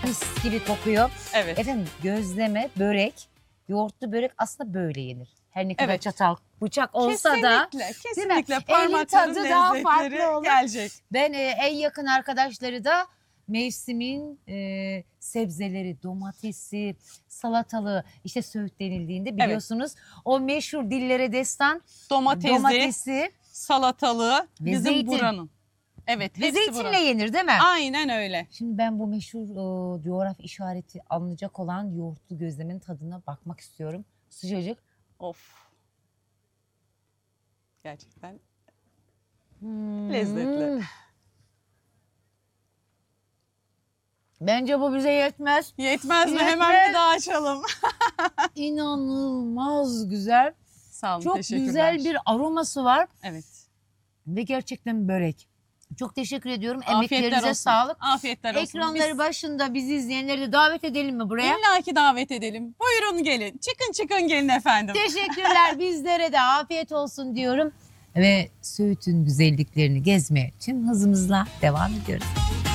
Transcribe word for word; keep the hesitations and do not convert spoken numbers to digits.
mis gibi kokuyor. Evet. Efendim gözleme, börek, yoğurtlu börek aslında böyle yenir. Her ne kadar Evet. çatal, bıçak olsa da Kesinlikle, kesinlikle Elin parmakların tadı daha lezzetleri farklı olur. gelecek. ben e, en yakın arkadaşları da mevsimin e, sebzeleri, domatesi, salatalığı işte söğüt denildiğinde biliyorsunuz o meşhur dillere destan Domatesi, domatesi salatalığı Ve bizim zeytin. buranın. Evet, ve hepsi zeytinle buranın. yenir değil mi? Aynen öyle. Şimdi ben bu meşhur e, coğrafi işareti alınacak olan yoğurtlu gözlemenin tadına bakmak istiyorum. Sıcacık. Of. Gerçekten Hmm. lezzetli. Bence bu bize yetmez. Yetmez mi? Yetmez. Hemen bir daha açalım. İnanılmaz güzel. Sağ olun, Çok teşekkürler. güzel bir aroması var Evet. ve gerçekten börek. Çok teşekkür ediyorum. Afiyetler Emeklerinize olsun. sağlık. Afiyetler olsun. Ekranları Biz başında bizi izleyenleri de davet edelim mi buraya? illaki davet edelim. Buyurun gelin. Çıkın çıkın gelin efendim. Teşekkürler. Bizlere de afiyet olsun diyorum. Ve Söğüt'ün güzelliklerini gezmeye tüm hızımızla devam ediyoruz.